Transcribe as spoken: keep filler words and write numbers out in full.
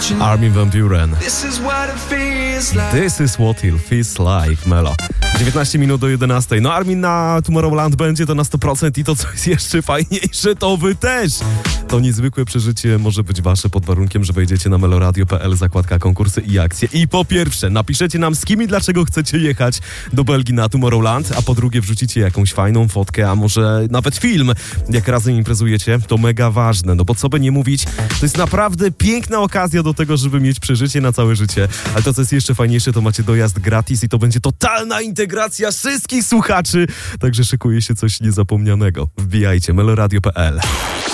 Armin van Buuren. This is what it feels like, Melo. dziewiętnaście minut do jedenastej. No Armin na Tomorrowland będzie to na sto procent i to, co jest jeszcze fajniejsze, to wy też. To niezwykłe przeżycie może być wasze pod warunkiem, że wejdziecie na meloradio kropka p l, zakładka konkursy i akcje. I po pierwsze, napiszecie nam, z kim i dlaczego chcecie jechać do Belgii na Tomorrowland, a po drugie wrzucicie jakąś fajną fotkę, a może nawet film, jak razem imprezujecie. To mega ważne, no bo co by nie mówić, to jest naprawdę piękna okazja do tego, żeby mieć przeżycie na całe życie. Ale to, co jest jeszcze fajniejsze, to macie dojazd gratis i to będzie totalna integracja wszystkich słuchaczy. Także szykuje się coś niezapomnianego. Wbijajcie meloradio kropka p l.